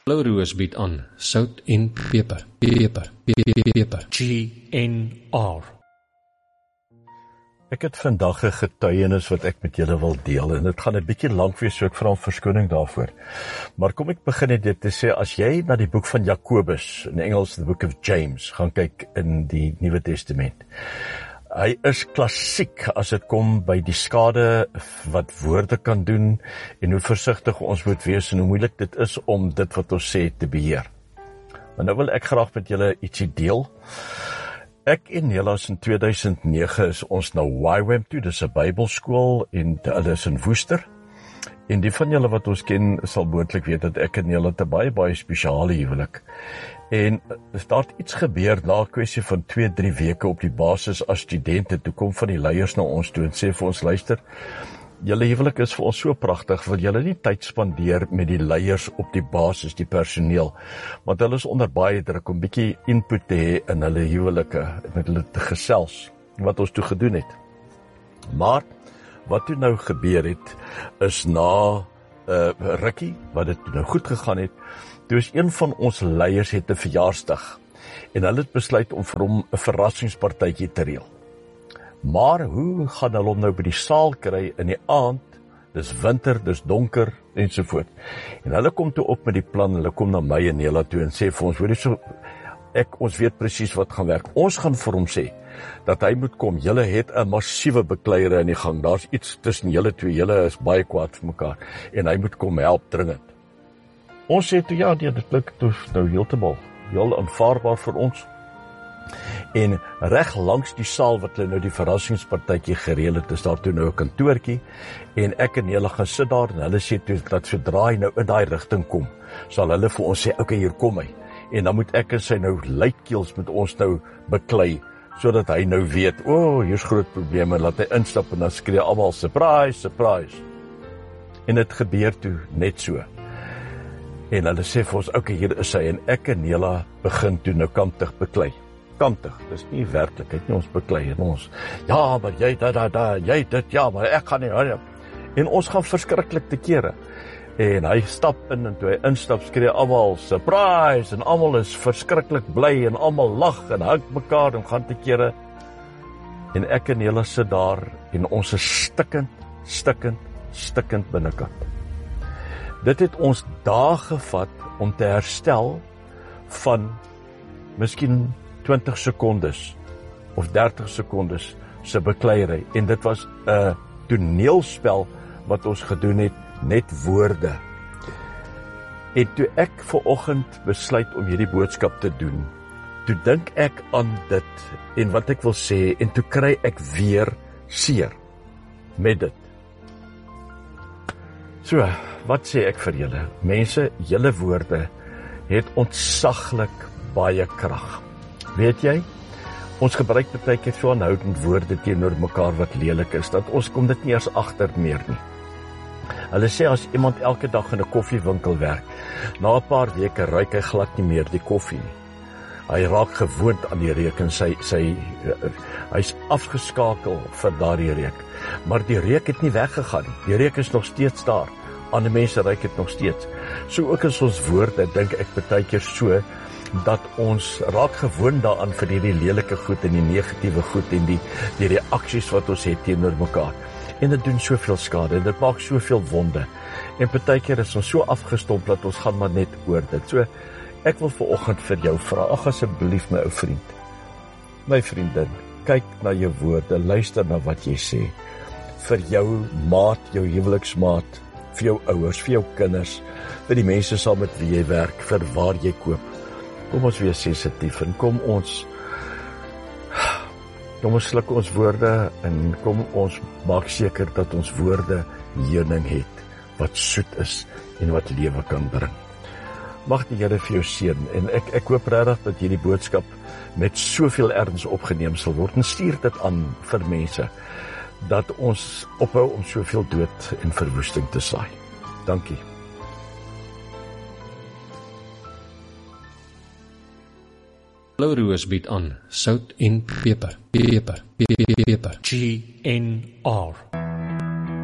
Blauroos bied aan sout en peper. Peper. GNR. Ek het vandag 'n getuienis wat ek met julle wil deel en dit gaan 'n bietjie lank wees, so ek vra om verskoning daarvoor. Maar kom ek begin net dit te sê, as jy na die boek van Jakobus, in Engels the Book of James, gaan kyk in die Nuwe Testament. Hy is klassiek as dit kom by die skade wat woorde kan doen en hoe versigtig ons moet wees en hoe moeilik dit is om dit wat ons sê te beheer. Maar nou wil ek graag met julle ietsie deel. Ek en Nelas in 2009 is ons na YWAM toe, dis 'n Bybelskool en hulle is in Woester. En die van julle wat ons ken sal moontlik weet dat ek en Nela 'n baie spesiale huwelik. En daar het iets gebeur na 'n kwessie van 2-3 weke op die basis as studente. Toe kom van die leiers na ons toe en sê vir ons, luister, julle huwelik is vir ons so pragtig, wil julle nie tyd spandeer met die leiers op die basis, die personeel, want hulle is onder baie druk om bietjie input te hê in hulle huwelike, met hulle te gesels, wat ons toe gedoen het. Maar wat toe nou gebeur het, is na rukkie, wat dit nou goed gegaan het, toe is een van ons leiers het 'n verjaarsdag, en hulle het besluit om vir hom 'n verrassingspartytjie te reël. Maar hoe gaan hulle hom nou by die saal kry in die aand, dis winter, dis donker, ensovoort. En hulle kom toe op met die plan, hulle kom na my en Nela toe en sê vir ons, ons weet presies wat gaan werk. Ons gaan vir hom sê, dat hy moet kom, julle het 'n massiewe bekleiere in die gang, daar's iets tussen julle twee, julle is baie kwaad vir mekaar, en hy moet kom help dringend. Ons sê toe, ja, dit klink nou heeltemal, heel aanvaarbaar vir ons. En reg langs die saal wat hulle nou die verrassingspartytjie gereël het, is daar toe nou 'n kantoortjie, en ek en Nela gaan sit daar, en hulle sê toe, dat sodra hy nou in daai rigting kom, sal hulle vir ons sê, okay, hier kom hy, en dan moet ek en sy nou luidkeels met ons nou beklei, sodat hy nou weet, hier's groot probleme, laat hy instap, en dan skree almal, surprise, surprise. En dit gebeur toe net so. En hulle sê vir ons, okay, hier is hy, en ek en Nela begin toe nou kantig beklei. Kantig, dis nie werklikheid nie, ons beklei, en ons, ja, maar jy jy dit, ja, maar ek gaan nie, en ons gaan verskriklik te kere. En hy stap in, en toe hy instap, skree almal, surprise, en almal is verskriklik bly, en almal lag, en hug mekaar, en gaan te kere. En ek en Nela sit daar, en ons is stikkend binnekant. Dit het ons dae gevat om te herstel van miskien 20 sekondes of 30 sekondes se bekleierery. En dit was 'n toneelspel wat ons gedoen het, net woorde. En toe ek vanoggend besluit om hierdie boodskap te doen, toe dink ek aan dit en wat ek wil sê, en toe kry ek weer seer met dit. So, wat sê ek vir julle? Mense, julle woorde het ontsaglik baie krag. Weet jy, ons gebruik baie keer so aanhoudend woorde teenoor mekaar wat lelik is, dat ons kom dit nie eens agter meer nie. Hulle sê as iemand elke dag in 'n koffiewinkel werk, na 'n paar weke ruik hy glad nie meer die koffie nie. Hy raak gewoond aan die reuk en hy's afgeskakel vir daardie reuk. Maar die reuk het nie weggegaan nie. Die reuk is nog steeds daar. Ander mense ruik dit nog steeds. So ook is ons woorde, dink ek baie keer so, dat ons raak gewoond daaraan vir die lelike goed en die negatiewe goed en die reaksies wat ons het teenoor mekaar. En dit doen soveel skade en dit maak soveel wonde. En baie keer is ons so afgestomp dat ons gaan maar net oor dit. So ek wil vanoggend vir jou vra, ag asseblief my ou vriend, my vriendin, kyk na jou woorde, luister na wat jy sê. Vir jou maat, jou huweliksmaat, vir jou ouers, vir jou kinders, vir die mense saam met wie jy werk, vir waar jy koop. Kom ons wees sensitief en kom ons sluk ons woorde en kom ons maak seker dat ons woorde heuning het, wat soet is en wat lewe kan bring. Mag die Here vir jou seën en ek hoop regtig dat hierdie boodskap met soveel erns opgeneem sal word en stuur dit aan vir mense, dat ons ophou om soveel dood en verwoesting te saai. Dankie. Blauroos bied aan sout en peper. GNR